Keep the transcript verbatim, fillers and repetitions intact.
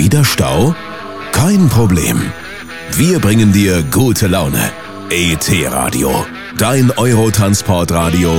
Wieder Stau? Kein Problem. Wir bringen dir gute Laune. E T Radio, dein Eurotransportradio